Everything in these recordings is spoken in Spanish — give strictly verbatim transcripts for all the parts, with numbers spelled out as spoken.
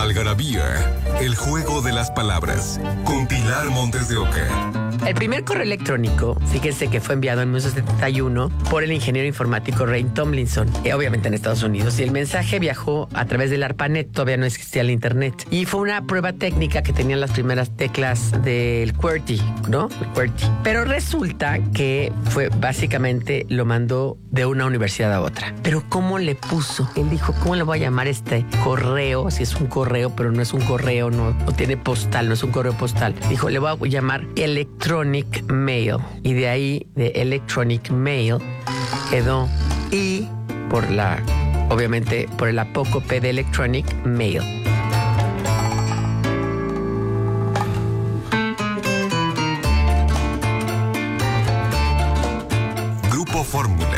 Algarabía, el juego de las palabras, con Pilar Montes de Oca. El primer correo electrónico, fíjense que fue enviado en mil novecientos setenta y uno por el ingeniero informático Ray Tomlinson, eh, obviamente en Estados Unidos, y el mensaje viajó a través del ARPANET, todavía no existía el internet, y fue una prueba técnica que tenían las primeras teclas del QWERTY, ¿no? El QWERTY. Pero resulta que fue básicamente lo mandó de una universidad a otra. Pero ¿cómo le puso? Él dijo, ¿cómo le voy a llamar este correo? Si es un correo, pero no es un correo, no, no tiene postal, no es un correo postal. Dijo, le voy a llamar Electronic Mail. Y de ahí, de Electronic Mail, quedó I por la, obviamente, por el apócope de Electronic Mail. Grupo Fórmula.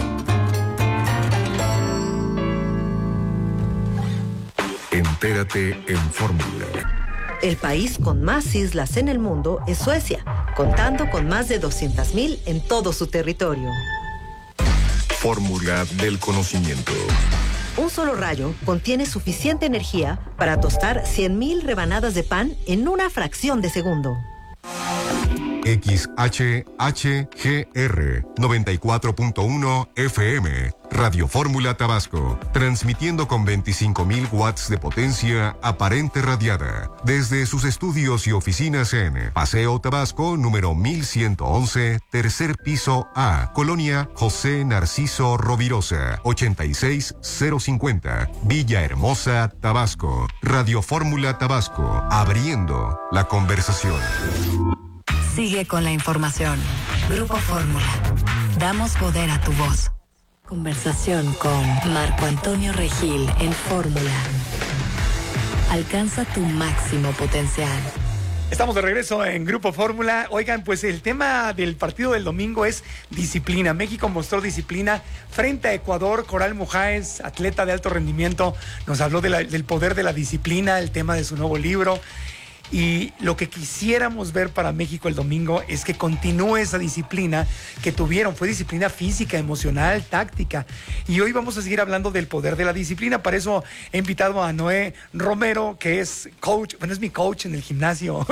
Entérate en Fórmula. El país con más islas en el mundo es Suecia, contando con más de doscientas mil en todo su territorio. Fórmula del conocimiento. Un solo rayo contiene suficiente energía para tostar cien mil rebanadas de pan en una fracción de segundo. X H H G R noventa y cuatro punto uno F M, Radio Fórmula Tabasco, transmitiendo con veinticinco mil watts de potencia aparente radiada, desde sus estudios y oficinas en Paseo Tabasco, número mil ciento once, tercer piso A, Colonia José Narciso Rovirosa, ochenta y seis cero cincuenta, Villahermosa, Tabasco. Radio Fórmula Tabasco, abriendo la conversación. Sigue con la información. Grupo Fórmula. Damos poder a tu voz. Conversación con Marco Antonio Regil en Fórmula. Alcanza tu máximo potencial. Estamos de regreso en Grupo Fórmula. Oigan, pues el tema del partido del domingo es disciplina. México mostró disciplina frente a Ecuador. Coral Mujáez, atleta de alto rendimiento, nos habló de la, del poder de la disciplina, el tema de su nuevo libro. Y lo que quisiéramos ver para México el domingo es que continúe esa disciplina que tuvieron. Fue disciplina física, emocional, táctica. Y hoy vamos a seguir hablando del poder de la disciplina. Para eso he invitado a Noé Romero, que es coach, bueno, es mi coach en el gimnasio.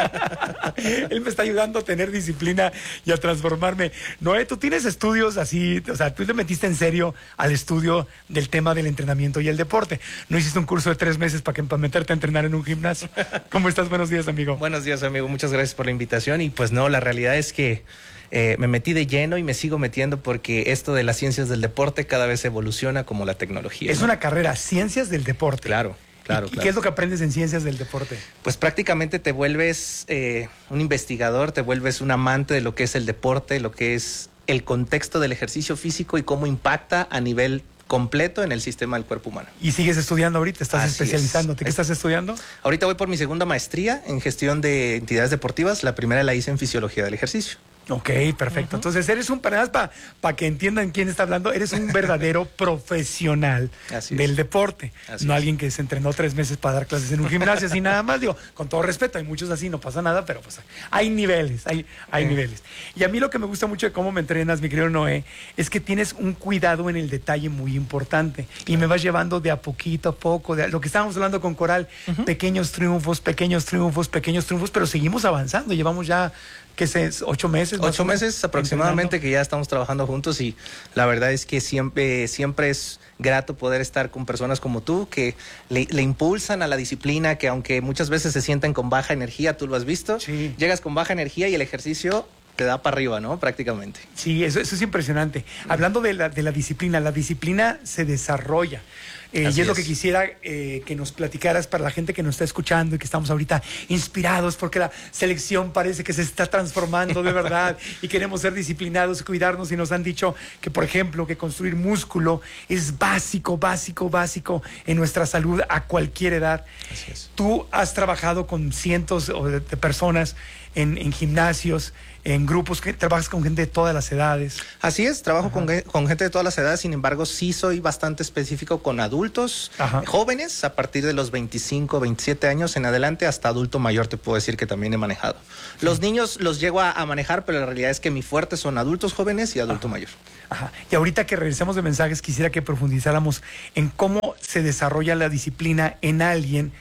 Él me está ayudando a tener disciplina y a transformarme. Noé, tú tienes estudios así, o sea, tú le metiste en serio al estudio del tema del entrenamiento y el deporte. No hiciste un curso de tres meses para, que, para meterte a entrenar en un gimnasio. ¿Cómo estás? Buenos días, amigo. Buenos días, amigo. Muchas gracias por la invitación. Y pues no, la realidad es que eh, me metí de lleno y me sigo metiendo porque esto de las ciencias del deporte cada vez evoluciona como la tecnología. Es, ¿no?, una carrera, ciencias del deporte. Claro. Claro, ¿Y claro. qué es lo que aprendes en ciencias del deporte? Pues prácticamente te vuelves eh, un investigador, te vuelves un amante de lo que es el deporte, lo que es el contexto del ejercicio físico y cómo impacta a nivel completo en el sistema del cuerpo humano. ¿Y sigues estudiando ahorita? ¿Estás Así especializándote? es. ¿Qué estás estudiando? Ahorita voy por mi segunda maestría en gestión de entidades deportivas. La primera la hice en fisiología del ejercicio. Ok, perfecto. Uh-huh. Entonces eres un, para pa, pa que entiendan quién está hablando, eres un verdadero profesional del deporte. Así no es. Alguien que se entrenó tres meses para dar clases en un gimnasio así nada más. Digo, con todo respeto, hay muchos así, no pasa nada, pero pues hay niveles, hay, hay eh. niveles. Y a mí lo que me gusta mucho de cómo me entrenas, mi querido Noé, es que tienes un cuidado en el detalle muy importante. Claro. Y me vas llevando de a poquito a poco, de lo que estábamos hablando con Coral, uh-huh. pequeños triunfos, pequeños triunfos, pequeños triunfos, pero seguimos avanzando. Llevamos ya... ¿Qué es? ¿Ocho meses? Ocho meses aproximadamente que ya estamos trabajando juntos y la verdad es que siempre, siempre es grato poder estar con personas como tú que le, le impulsan a la disciplina, que aunque muchas veces se sienten con baja energía, tú lo has visto, sí. Llegas con baja energía y el ejercicio te da para arriba, ¿no? Prácticamente. Sí, eso, eso es impresionante. Hablando de la, de la disciplina, la disciplina se desarrolla. Eh, y es, es lo que quisiera eh, que nos platicaras para la gente que nos está escuchando y que estamos ahorita inspirados porque la selección parece que se está transformando de verdad y queremos ser disciplinados y cuidarnos y nos han dicho que, por ejemplo, que construir músculo es básico, básico, básico en nuestra salud a cualquier edad. Así es. Tú has trabajado con cientos de personas en, en gimnasios, en grupos, que trabajas con gente de todas las edades. Así es, trabajo con, con gente de todas las edades, sin embargo sí soy bastante específico con adultos, Ajá. jóvenes, a partir de los veinticinco, veintisiete años en adelante, hasta adulto mayor te puedo decir que también he manejado. Sí. Los niños los llego a, a manejar, pero la realidad es que mi fuerte son adultos jóvenes y adulto Ajá. mayor. Ajá. Y ahorita que regresemos de mensajes, quisiera que profundizáramos en cómo se desarrolla la disciplina en alguien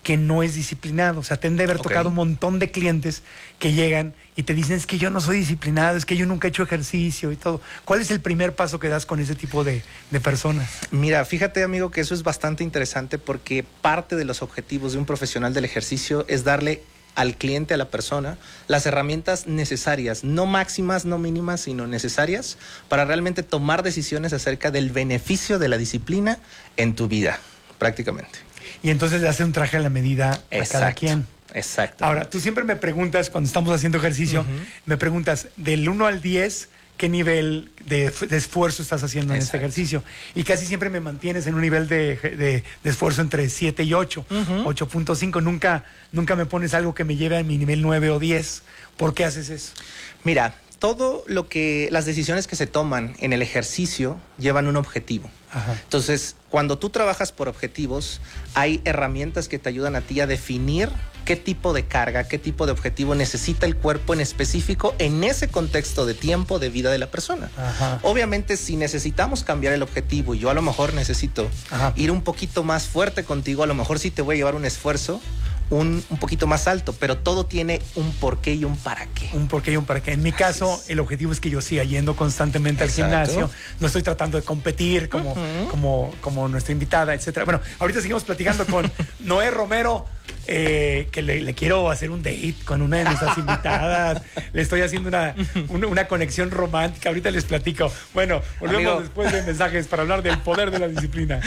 que no es disciplinado. O sea, te han de haber Ok. tocado un montón de clientes que llegan y te dicen, es que yo no soy disciplinado, es que yo nunca he hecho ejercicio y todo. ¿Cuál es el primer paso que das con ese tipo de, de personas? Mira, fíjate, amigo, que eso es bastante interesante porque parte de los objetivos de un profesional del ejercicio es darle al cliente, a la persona, las herramientas necesarias, no máximas, no mínimas, sino necesarias para realmente tomar decisiones acerca del beneficio de la disciplina en tu vida, prácticamente. Y entonces le hace un traje a la medida a cada Exacto, quien. Exacto. Ahora, tú siempre me preguntas, cuando estamos haciendo ejercicio, Ujú. me preguntas del uno al diez, ¿qué nivel de, de esfuerzo estás haciendo en este Exacto. ejercicio? Y casi siempre me mantienes en un nivel de, de- de esfuerzo entre siete y ocho, Ujú. ocho punto cinco. Nunca, nunca me pones algo que me lleve a mi nivel nueve o diez. ¿Por qué haces eso? Mira, todo lo que, las decisiones que se toman en el ejercicio llevan un objetivo. Ajá. Entonces, cuando tú trabajas por objetivos, hay herramientas que te ayudan a ti a definir qué tipo de carga, qué tipo de objetivo necesita el cuerpo en específico en ese contexto de tiempo de vida de la persona. Ajá. Obviamente, si necesitamos cambiar el objetivo y yo a lo mejor necesito Ajá. ir un poquito más fuerte contigo, a lo mejor sí te voy a llevar un esfuerzo un, un poquito más alto, pero todo tiene un porqué y un para qué. Un porqué y un para qué. En mi caso, el objetivo es que yo siga yendo constantemente al Exacto. gimnasio. No estoy tratando de competir como, Ujú. como, como nuestra invitada, etcétera. Bueno, ahorita seguimos platicando con Noé Romero, eh, que le, le quiero hacer un date con una de nuestras invitadas. Le estoy haciendo una, una, una conexión romántica. Ahorita les platico. Bueno, volvemos Amigo. después de mensajes para hablar del poder de la disciplina.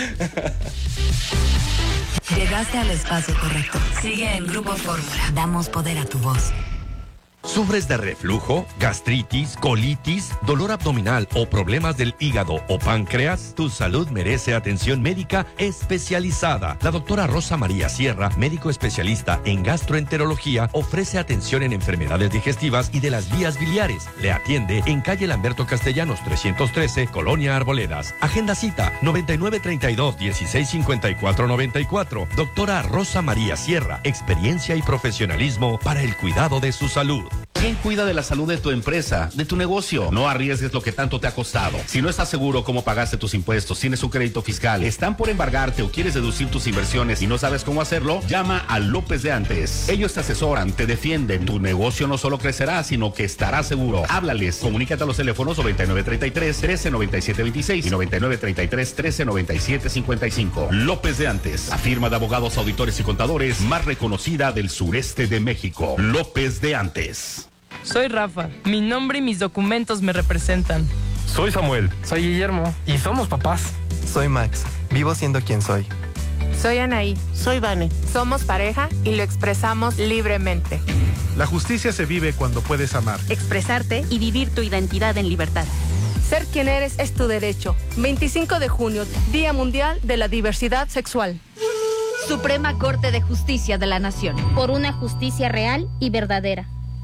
Llegaste al espacio correcto. Sigue en Grupo Fórmula. Damos poder a tu voz. ¿Sufres de reflujo, gastritis, colitis, dolor abdominal o problemas del hígado o páncreas? Tu salud merece atención médica especializada. La doctora Rosa María Sierra, médico especialista en gastroenterología, ofrece atención en enfermedades digestivas y de las vías biliares. Le atiende en calle Lamberto Castellanos trescientos trece, Colonia Arboledas. Agenda cita noventa y nueve treinta y dos, dieciséis cincuenta y cuatro noventa y cuatro. Doctora Rosa María Sierra, experiencia y profesionalismo para el cuidado de su salud. ¿Quién cuida de la salud de tu empresa, de tu negocio? No arriesgues lo que tanto te ha costado. Si no estás seguro cómo pagaste tus impuestos, tienes un crédito fiscal, están por embargarte o quieres deducir tus inversiones y no sabes cómo hacerlo, llama a López de Antes. Ellos te asesoran, te defienden. Tu negocio no solo crecerá, sino que estará seguro. Háblales. Comunícate a los teléfonos noventa y nueve treinta y tres, trece noventa y siete veintiséis y noventa y nueve treinta y tres, trece noventa y siete cincuenta y cinco. López de Antes, la firma de abogados, auditores y contadores más reconocida del sureste de México. López de Antes. Soy Rafa. Mi nombre y mis documentos me representan. Soy Samuel. Soy Guillermo. Y somos papás. Soy Max. Vivo siendo quien soy. Soy Anaí. Soy Vane. Somos pareja y lo expresamos libremente. La justicia se vive cuando puedes amar, expresarte y vivir tu identidad en libertad. Ser quien eres es tu derecho. veinticinco de junio, Día Mundial de la Diversidad Sexual. Suprema Corte de Justicia de la Nación. Por una justicia real y verdadera.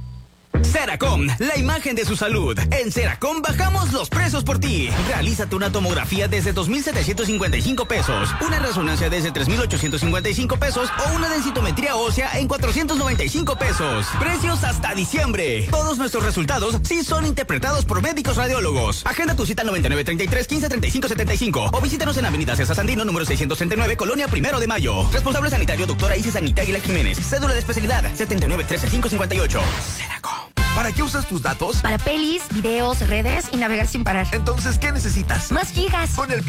Seracom, la imagen de su salud. En Seracom bajamos los precios por ti. Realízate una tomografía desde dos mil setecientos cincuenta y cinco pesos, una resonancia desde tres mil ochocientos cincuenta y cinco pesos o una densitometría ósea en cuatrocientos noventa y cinco pesos. Precios hasta diciembre. Todos nuestros resultados sí son interpretados por médicos radiólogos. Agenda tu cita noventa y nueve treinta y tres, quince treinta y cinco setenta y cinco o visítanos en Avenida César Sandino, número seiscientos treinta y nueve, Colonia Primero de Mayo. Responsable sanitario, doctora Isis Anita Aguilar Jiménez. Cédula de especialidad, setenta y nueve trece cinco cincuenta y ocho. Seracom. ¿Para qué usas tus datos? Para pelis, videos, redes y navegar sin parar. Entonces, ¿qué necesitas? Más gigas. Con el